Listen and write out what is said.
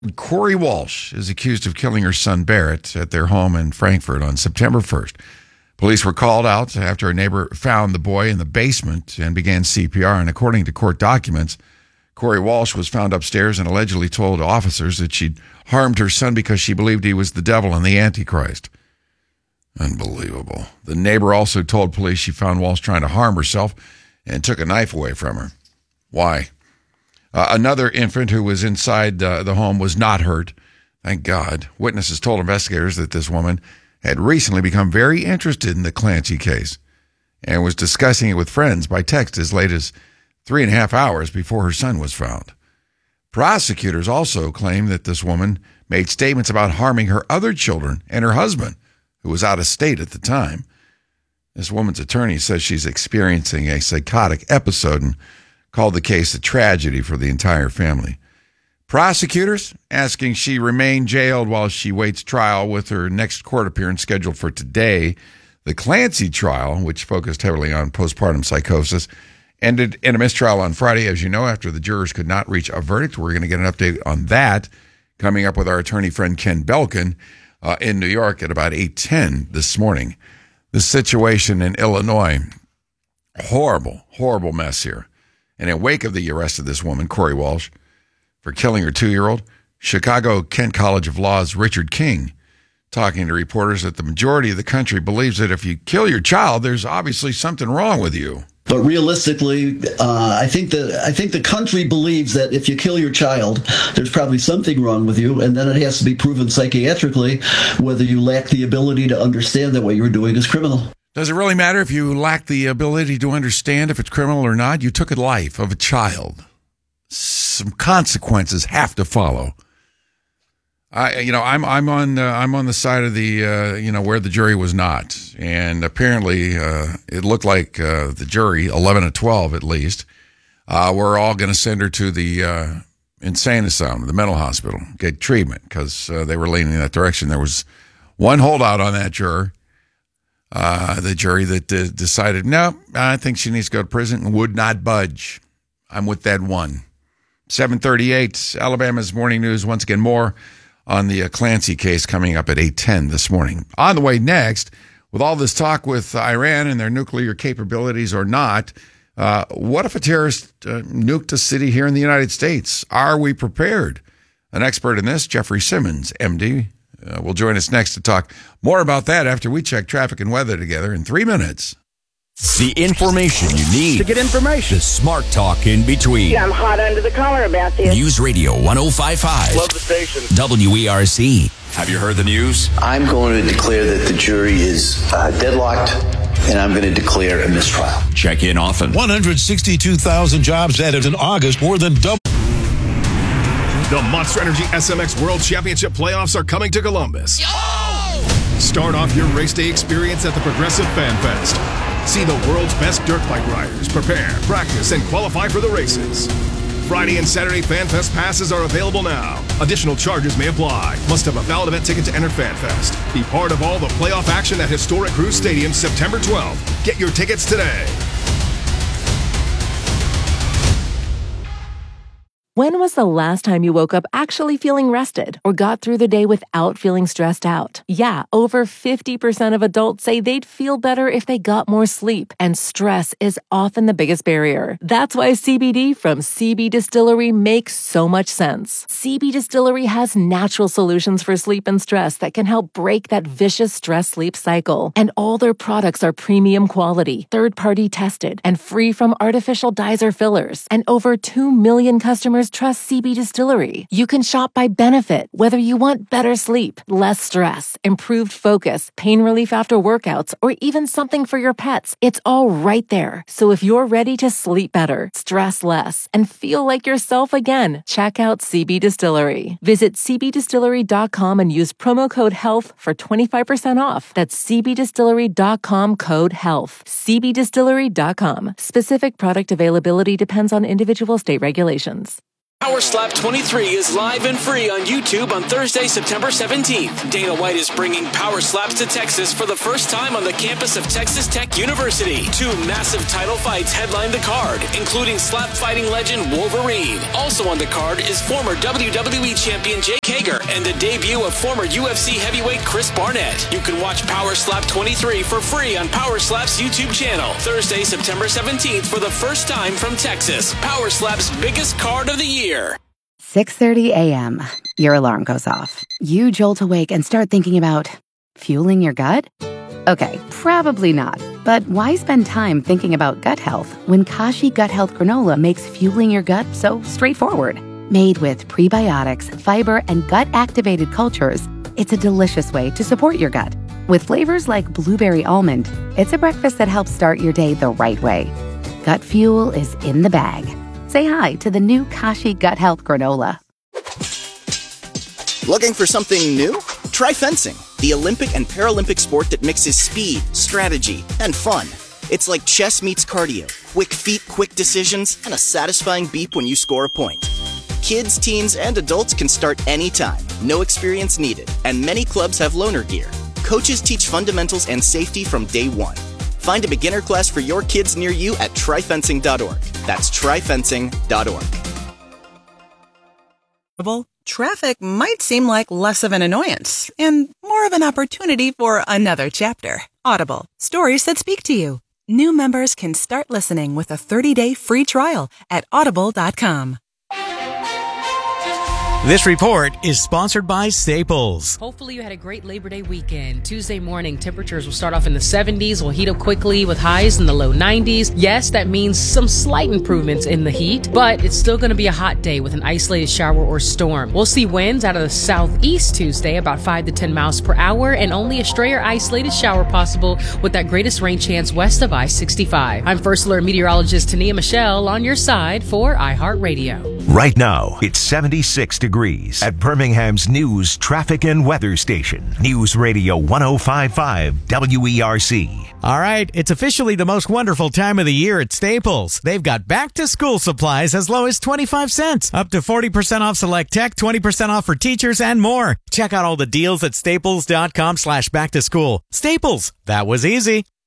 Corey Walsh is accused of killing her son Barrett at their home in Frankfurt on September 1st. Police were called out after a neighbor found the boy in the basement and began CPR. And according to court documents, Corey Walsh was found upstairs and allegedly told officers that she'd harmed her son because she believed he was the devil and the Antichrist. Unbelievable. The neighbor also told police she found Walsh trying to harm herself and took a knife away from her. Why? Another infant who was inside the home was not hurt. Thank God. Witnesses told investigators that this woman had recently become very interested in the Clancy case and was discussing it with friends by text as late as 3.5 hours before her son was found. Prosecutors also claim that this woman made statements about harming her other children and her husband, who was out of state at the time. This woman's attorney says she's experiencing a psychotic episode and called the case a tragedy for the entire family. Prosecutors asking she remain jailed while she waits trial, with her next court appearance scheduled for today. The Clancy trial, which focused heavily on postpartum psychosis, ended in a mistrial on Friday, as you know, after the jurors could not reach a verdict. We're going to get an update on that coming up with our attorney friend Ken Belkin in New York at about 8:10 this morning. The situation in Illinois, horrible, horrible mess here. And in wake of the arrest of this woman, Corey Walsh, for killing her 2-year-old, Chicago Kent College of Law's Richard King talking to reporters that the majority of the country believes that if you kill your child, there's obviously something wrong with you. But realistically, I think the country believes that if you kill your child, there's probably something wrong with you, and then it has to be proven psychiatrically whether you lack the ability to understand that what you're doing is criminal. Does it really matter if you lack the ability to understand if it's criminal or not? You took a life of a child. Some consequences have to follow. I'm on the side of the where the jury was not, and apparently it looked like the jury, 11 of 12 at least, were all going to send her to the insane asylum, the mental hospital, get treatment because they were leaning in that direction. There was one holdout on that juror. The jury that decided, no, I think she needs to go to prison and would not budge. I'm with that one. 7:38, Alabama's Morning News. Once again, more on the Clancy case coming up at 8:10 this morning. On the way next, with all this talk with Iran and their nuclear capabilities or not, what if a terrorist nuked a city here in the United States? Are we prepared? An expert in this, Jeffrey Simmons, MD, will join us next to talk more about that after we check traffic and weather together in 3 minutes. The information you need to get information. The smart talk in between. Yeah, I'm hot under the collar about this. News Radio 105.5. Love the station. WERC. Have you heard the news? I'm going to declare that the jury is deadlocked, and I'm going to declare a mistrial. Check in often. 162,000 jobs added in August, more than double. The Monster Energy SMX World Championship playoffs are coming to Columbus. Start off your race day experience at the Progressive Fan Fest. See the world's best dirt bike riders prepare, practice, and qualify for the races. Friday and Saturday Fan Fest passes are available now. Additional charges may apply. Must have a valid event ticket to enter Fan Fest. Be part of all the playoff action at historic Cruz Stadium September 12th. Get your tickets today. When was the last time you woke up actually feeling rested or got through the day without feeling stressed out? Yeah, over 50% of adults say they'd feel better if they got more sleep, and stress is often the biggest barrier. That's why CBD from CB Distillery makes so much sense. CB Distillery has natural solutions for sleep and stress that can help break that vicious stress-sleep cycle. And all their products are premium quality, third-party tested, and free from artificial dyes or fillers. And over 2 million customers trust CB Distillery. You can shop by benefit, whether you want better sleep, less stress, improved focus, pain relief after workouts, or even something for your pets. It's all right there. So if you're ready to sleep better, stress less, and feel like yourself again, check out CB Distillery. Visit cbdistillery.com and use promo code HEALTH for 25% off. That's cbdistillery.com, code HEALTH. cbdistillery.com. Specific product availability depends on individual state regulations. Power Slap 23 is live and free on YouTube on Thursday, September 17th. Dana White is bringing Power Slaps to Texas for the first time on the campus of Texas Tech University. 2 massive title fights headline the card, including slap fighting legend Wolverine. Also on the card is former WWE champion Jake Hager and the debut of former UFC heavyweight Chris Barnett. You can watch Power Slap 23 for free on Power Slap's YouTube channel. Thursday, September 17th for the first time from Texas. Power Slap's biggest card of the year. 6:30 a.m. Your alarm goes off. You jolt awake and start thinking about fueling your gut? Okay, probably not. But why spend time thinking about gut health when Kashi Gut Health Granola makes fueling your gut so straightforward? Made with prebiotics, fiber, and gut-activated cultures, it's a delicious way to support your gut. With flavors like blueberry almond, it's a breakfast that helps start your day the right way. Gut fuel is in the bag. Say hi to the new Kashi Gut Health Granola. Looking for something new? Try fencing, the Olympic and Paralympic sport that mixes speed, strategy, and fun. It's like chess meets cardio, quick feet, quick decisions, and a satisfying beep when you score a point. Kids, teens, and adults can start anytime, no experience needed, and many clubs have loaner gear. Coaches teach fundamentals and safety from day one. Find a beginner class for your kids near you at tryfencing.org. That's tryfencing.org. Traffic might seem like less of an annoyance and more of an opportunity for another chapter. Audible. Stories that speak to you. New members can start listening with a 30-day free trial at audible.com. This report is sponsored by Staples. Hopefully you had a great Labor Day weekend. Tuesday morning, temperatures will start off in the 70s, will heat up quickly with highs in the low 90s. Yes, that means some slight improvements in the heat, but it's still going to be a hot day with an isolated shower or storm. We'll see winds out of the southeast Tuesday, about 5 to 10 miles per hour, and only a stray or isolated shower possible with that greatest rain chance west of I-65. I'm First Alert meteorologist Tania Michelle on your side for iHeartRadio. Right now, it's 76 degrees at Birmingham's news, traffic, and weather station. News Radio 105.5 WERC. All right, it's officially the most wonderful time of the year at Staples. They've got back-to-school supplies as low as 25 cents, up to 40% off select tech, 20% off for teachers, and more. Check out all the deals at staples.com/back-to-school. Staples, that was easy.